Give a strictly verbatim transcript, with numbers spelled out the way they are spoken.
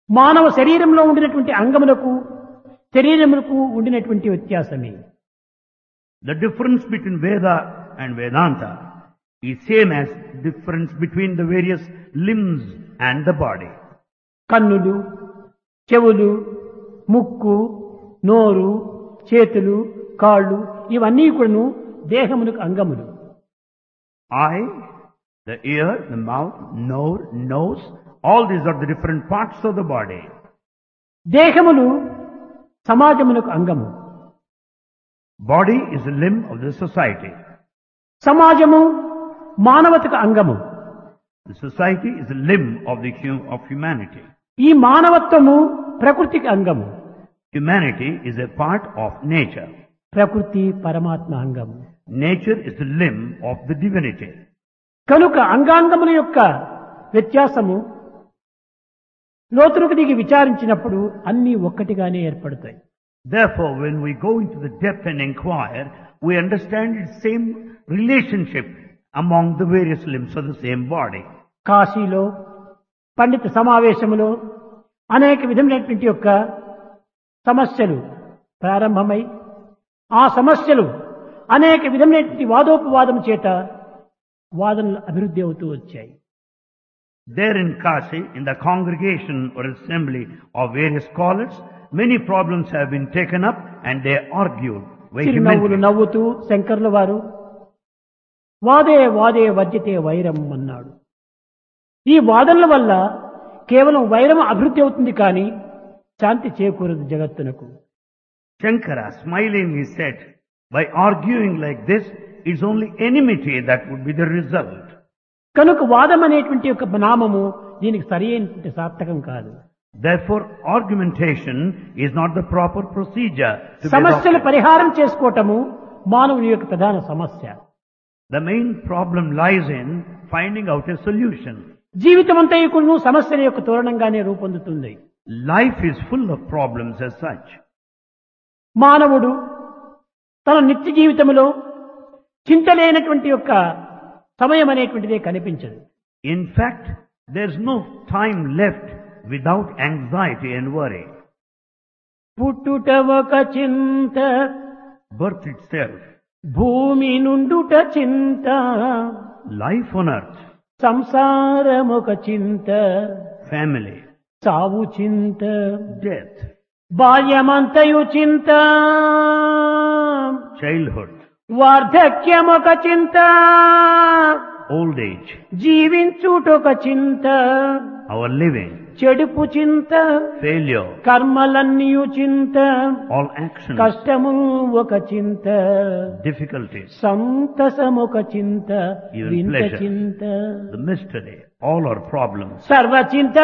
మానవ శరీరంలో ఉండినటువంటి అంగములకు శరీరములకు ఉండినటువంటి వ్యత్యాసమే. The difference between Veda and Vedanta is same as difference between the various limbs and the body. కన్నులు, చెవులు, ముక్కు, నోరు, చేతులు, కాళ్ళు ఇవన్నీ కూడాను దేహమునకు అంగములు. Eye, the ear, the mouth, nose, nose, all these are the different parts of the body. దేహములు సమాజమునకు అంగము. Body is a limb of the society. సమాజము మానవతకు అంగము. The society is a limb of the hu- of humanity. ఈ మానవత్వము ప్రకృతికి అంగము. Humanity is a part of nature. ప్రకృతి పరమాత్మ అంగము. Nature is the limb of the divinity. కనుక అంగాంగముల యొక్క వ్యత్యాసము లోతులకు దిగి విచారించినప్పుడు అన్నీ ఒక్కటిగానే ఏర్పడతాయి. Therefore, when we go into the depth and inquire, we understand its same relationship among the various limbs of the same body. కాశీలో పండిత సమావేశములో అనేక విధమైనటువంటి యొక్క సమస్యలు ప్రారంభమై ఆ సమస్యలు అనేక విధమైనటువంటి వాదోపవాదం చేత వాదనలు అభివృద్ధి అవుతూ వచ్చాయి. There in Kashi, in the congregation or assembly of various scholars, many problems have been taken up and they argued చిరునవ్వులు vehemently. నవ్వుతూ శంకర్ల వారు వాదే వాదే వర్జితే వైరం అన్నాడు. ఈ వాదనల వల్ల కేవలం వైరం అభివృద్ధి అవుతుంది కానీ శాంతి చేకూరదు జగత్తునకు. Shankara smilingly said, by arguing like this, it's only enmity that would be the result. కనుక వాదం అనేటువంటి ఒక నామము దీనికి సరి అయినటువంటి సార్థకం కాదు. Therefore, argumentation is not the proper procedure to be సమస్యలు adopted. పరిహారం చేసుకోవటము మానవుని యొక్క ప్రధాన సమస్య. The main problem lies in finding out a solution. జీవితం అంతా కూడా సమస్యల యొక్క తోరణంగానే రూపొందుతుంది. Life is full of problems as such. మానవుడు తన నిత్య జీవితంలో చింతలేనటువంటి యొక్క సమయం అనేటువంటిదే కనిపించదు. In fact, there's no time left without anxiety and worry. పుట్టుట ఒక చింత, Birth itself, భూమి నుండుట చింత, life on earth, సంసారం ఒక చింత, family, చావు చింత, death, బాల్యమంతయు చింత, childhood, వార్ధక్యం ఒక చింత, old age, జీవించుటొక చింత, our living, చెడుపు చింత, failure, కర్మలన్నీయు చింత, all actions, కష్టము ఒక చింత, difficulties, సంతసమొక చింత, Even వింత pleasure. చింత, the mystery, all are problems. సర్వ చింత